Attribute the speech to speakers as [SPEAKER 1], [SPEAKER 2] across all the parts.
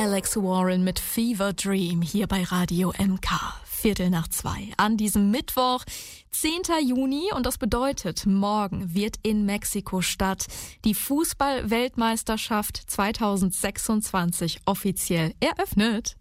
[SPEAKER 1] Alex Warren mit Fever Dream hier bei Radio MK. 1:15 an diesem Mittwoch, 10. Juni. Und das bedeutet, morgen wird in Mexiko-Stadt die Fußball-Weltmeisterschaft 2026 offiziell eröffnet.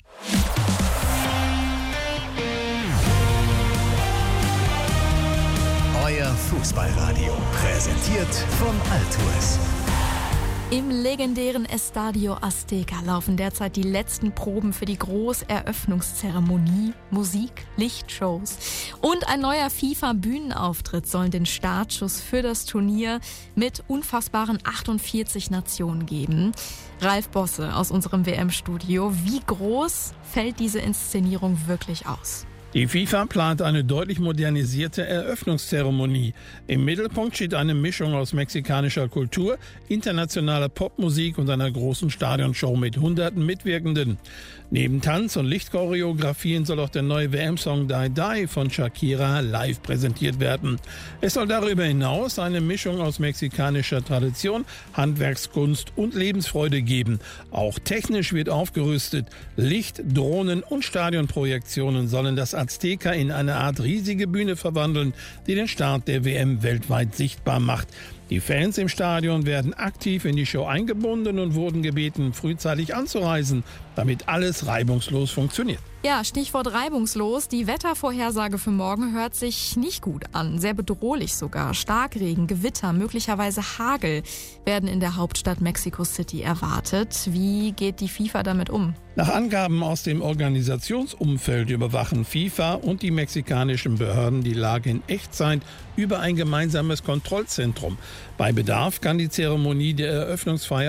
[SPEAKER 2] Euer Fußballradio, präsentiert von Altues.
[SPEAKER 1] Im legendären Estadio Azteca laufen derzeit die letzten Proben für die Großeröffnungszeremonie. Musik, Lichtshows und ein neuer FIFA-Bühnenauftritt sollen den Startschuss für das Turnier mit unfassbaren 48 Nationen geben. Ralf Bosse aus unserem WM-Studio. Wie groß fällt diese Inszenierung wirklich aus?
[SPEAKER 3] Die FIFA plant eine deutlich modernisierte Eröffnungszeremonie. Im Mittelpunkt steht eine Mischung aus mexikanischer Kultur, internationaler Popmusik und einer großen Stadionshow mit hunderten Mitwirkenden. Neben Tanz- und Lichtchoreografien soll auch der neue WM-Song Die Die von Shakira live präsentiert werden. Es soll darüber hinaus eine Mischung aus mexikanischer Tradition, Handwerkskunst und Lebensfreude geben. Auch technisch wird aufgerüstet. Licht, Drohnen und Stadionprojektionen sollen das Azteca in eine Art riesige Bühne verwandeln, die den Start der WM weltweit sichtbar macht. Die Fans im Stadion werden aktiv in die Show eingebunden und wurden gebeten, frühzeitig anzureisen, damit alles reibungslos funktioniert.
[SPEAKER 1] Ja, Stichwort reibungslos. Die Wettervorhersage für morgen hört sich nicht gut an. Sehr bedrohlich sogar. Starkregen, Gewitter, möglicherweise Hagel werden in der Hauptstadt Mexico City erwartet. Wie geht die FIFA damit um?
[SPEAKER 3] Nach Angaben aus dem Organisationsumfeld überwachen FIFA und die mexikanischen Behörden die Lage in Echtzeit über ein gemeinsames Kontrollzentrum. Bei Bedarf kann die Zeremonie der Eröffnungsfeier